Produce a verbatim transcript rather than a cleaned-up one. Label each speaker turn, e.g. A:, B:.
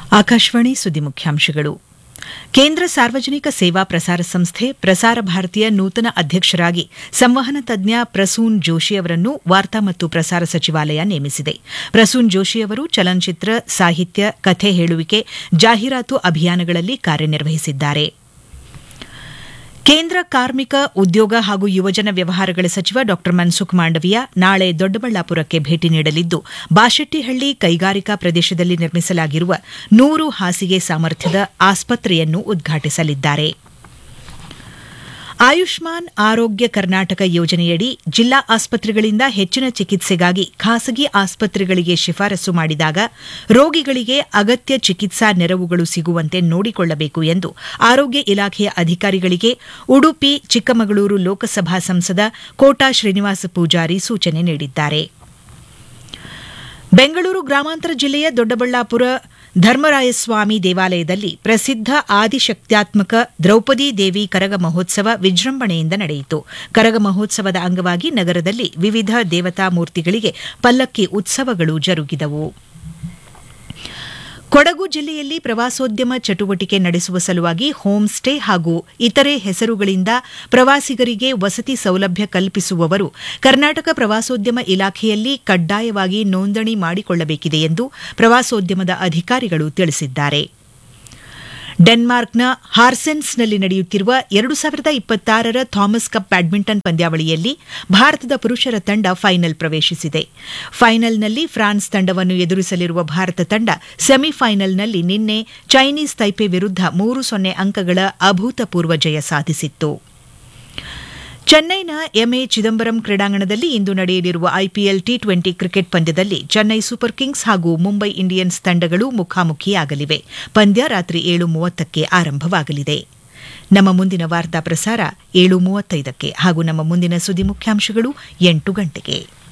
A: ಆಕಾಶವಾಣಿ ಸುದ್ದಿ ಮುಖ್ಯಾಂಶಗಳು. ಕೇಂದ್ರ ಸಾರ್ವಜನಿಕ ಸೇವಾ ಪ್ರಸಾರ ಸಂಸ್ಥೆ ಪ್ರಸಾರ ಭಾರತಿಯ ನೂತನ ಅಧ್ಯಕ್ಷರಾಗಿ ಸಂವಹನ ತಜ್ಞ ಪ್ರಸೂನ್ ಜೋಶಿ ಅವರನ್ನು ವಾರ್ತಾ ಮತ್ತು ಪ್ರಸಾರ ಸಚಿವಾಲಯ ನೇಮಿಸಿದೆ. ಪ್ರಸೂನ್ ಜೋಶಿ ಅವರು ಚಲನಚಿತ್ರ, ಸಾಹಿತ್ಯ, ಕಥೆ ಹೇಳುವಿಕೆ, ಜಾಹೀರಾತು ಅಭಿಯಾನಗಳಲ್ಲಿ ಕಾರ್ಯನಿರ್ವಹಿಸಿದ್ದಾರೆ. ಕೇಂದ್ರ ಕಾರ್ಮಿಕ, ಉದ್ಯೋಗ ಹಾಗೂ ಯುವಜನ ವ್ಯವಹಾರಗಳ ಸಚಿವ ಡಾ ಮನ್ಸುಖ್ ಮಾಂಡವಿಯಾ ನಾಳೆ ದೊಡ್ಡಬಳ್ಳಾಪುರಕ್ಕೆ ಭೇಟಿ ನೀಡಲಿದ್ದು, ಬಾಶೆಟ್ಟಿಹಳ್ಳಿ ಕೈಗಾರಿಕಾ ಪ್ರದೇಶದಲ್ಲಿ ನಿರ್ಮಿಸಲಾಗಿರುವ ನೂರು ಹಾಸಿಗೆ ಸಾಮರ್ಥ್ಯದ ಆಸ್ಪತ್ರೆಯನ್ನು ಉದ್ಘಾಟಿಸಲಿದ್ದಾರೆ. ಆಯುಷ್ಮಾನ್ ಆರೋಗ್ಯ ಕರ್ನಾಟಕ ಯೋಜನೆಯಡಿ ಜಿಲ್ಲಾ ಆಸ್ಪತ್ರೆಗಳಿಂದ ಹೆಚ್ಚಿನ ಚಿಕಿತ್ಸೆಗಾಗಿ ಖಾಸಗಿ ಆಸ್ಪತ್ರೆಗಳಿಗೆ ಶಿಫಾರಸು ಮಾಡಿದಾಗ ರೋಗಿಗಳಿಗೆ ಅಗತ್ಯ ಚಿಕಿತ್ಸಾ ನೆರವುಗಳು ಸಿಗುವಂತೆ ನೋಡಿಕೊಳ್ಳಬೇಕು ಎಂದು ಆರೋಗ್ಯ ಇಲಾಖೆಯ ಅಧಿಕಾರಿಗಳಿಗೆ ಉಡುಪಿ ಚಿಕ್ಕಮಗಳೂರು ಲೋಕಸಭಾ ಸಂಸದ ಕೋಟಾ ಶ್ರೀನಿವಾಸ ಪೂಜಾರಿ ಸೂಚನೆ ನೀಡಿದ್ದಾರೆ. ಬೆಂಗಳೂರು ಗ್ರಾಮಾಂತರ ಜಿಲ್ಲೆಯ ದೊಡ್ಡಬಳ್ಳಾಪುರ ಧರ್ಮರಾಯಸ್ವಾಮಿ ದೇವಾಲಯದಲ್ಲಿ ಪ್ರಸಿದ್ಧ ಆದಿಶಕ್ತ್ಯಾತ್ಮಕ ದ್ರೌಪದಿ ದೇವಿ ಕರಗ ಮಹೋತ್ಸವ ವಿಜೃಂಭಣೆಯಿಂದ ನಡೆಯಿತು. ಕರಗ ಮಹೋತ್ಸವದ ಅಂಗವಾಗಿ ನಗರದಲ್ಲಿ ವಿವಿಧ ದೇವತಾ ಮೂರ್ತಿಗಳಿಗೆ ಪಲ್ಲಕ್ಕಿ ಉತ್ಸವಗಳು ಜರುಗಿದವು. ಕೊಡಗು ಜಿಲ್ಲೆಯಲ್ಲಿ ಪ್ರವಾಸೋದ್ಯಮ ಚಟುವಟಿಕೆ ನಡೆಸುವ ಸಲುವಾಗಿ ಹೋಂ ಸ್ಟೇ ಹಾಗೂ ಇತರೆ ಹೆಸರುಗಳಿಂದ ಪ್ರವಾಸಿಗರಿಗೆ ವಸತಿ ಸೌಲಭ್ಯ ಕಲ್ಪಿಸುವವರು ಕರ್ನಾಟಕ ಪ್ರವಾಸೋದ್ಯಮ ಇಲಾಖೆಯಲ್ಲಿ ಕಡ್ಡಾಯವಾಗಿ ನೋಂದಣಿ ಮಾಡಿಕೊಳ್ಳಬೇಕಿದೆ ಎಂದು ಪ್ರವಾಸೋದ್ಯಮದ ಅಧಿಕಾರಿಗಳು ತಿಳಿಸಿದ್ದಾರೆ. ಡೆನ್ಮಾರ್ಕ್ನ ಹಾರ್ಸೆನ್ಸ್ನಲ್ಲಿ ನಡೆಯುತ್ತಿರುವ ಎರಡು ಸಾವಿರದ ಇಪ್ಪತ್ತಾರರ ಥಾಮಸ್ ಕಪ್ ಬ್ಯಾಡ್ಮಿಂಟನ್ ಪಂದ್ಯಾವಳಿಯಲ್ಲಿ ಭಾರತದ ಪುರುಷರ ತಂಡ ಫೈನಲ್ ಪ್ರವೇಶಿಸಿದೆ. ಫೈನಲ್ನಲ್ಲಿ ಫ್ರಾನ್ಸ್ ತಂಡವನ್ನು ಎದುರಿಸಲಿರುವ ಭಾರತ ತಂಡ ಸೆಮಿಫೈನಲ್ನಲ್ಲಿ ನಿನ್ನೆ ಚೈನೀಸ್ ತೈಪೆ ವಿರುದ್ಧ ಮೂರು ಸೊನ್ನೆ ಅಂಕಗಳ ಅಭೂತಪೂರ್ವ ಜಯ ಸಾಧಿಸಿತ್ತು. ಚೆನ್ನೈನ ಎಂಎ ಚಿದಂಬರಂ ಕ್ರೀಡಾಂಗಣದಲ್ಲಿ ಇಂದು ನಡೆಯಲಿರುವ ಐಪಿಎಲ್ ಟಿ ಟ್ವೆಂಟಿ ಕ್ರಿಕೆಟ್ ಪಂದ್ಯದಲ್ಲಿ ಚೆನ್ನೈ ಸೂಪರ್ ಕಿಂಗ್ಸ್ ಹಾಗೂ ಮುಂಬೈ ಇಂಡಿಯನ್ಸ್ ತಂಡಗಳು ಮುಖಾಮುಖಿಯಾಗಲಿವೆ. ಪಂದ್ಯ ರಾತ್ರಿ ಏಳು ಮೂವತ್ತಕ್ಕೆ ಆರಂಭವಾಗಲಿದೆ. ನಮ್ಮ ಮುಂದಿನ ವಾರ್ತಾ ಪ್ರಸಾರ ಏಳು ಮೂವತ್ತೈದಕ್ಕೆ ಹಾಗೂ ನಮ್ಮ ಮುಂದಿನ ಸುದ್ದಿ ಮುಖ್ಯಾಂಶಗಳು ಎಂಟು ಗಂಟೆಗೆ.